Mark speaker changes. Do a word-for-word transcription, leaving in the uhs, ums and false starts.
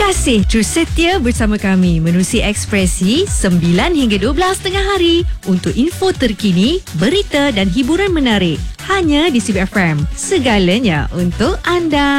Speaker 1: kasih terus setia bersama kami menerusi Ekspresi sembilan hingga dua belas tengah hari untuk info terkini, berita dan hiburan menarik. Hanya di C B F M. Segalanya untuk anda.